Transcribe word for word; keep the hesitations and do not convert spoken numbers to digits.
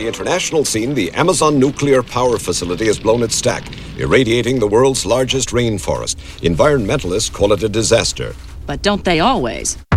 the international scene, the Amazon nuclear power facility has blown its stack, irradiating the world's largest rainforest. Environmentalists call it a disaster. But don't they always?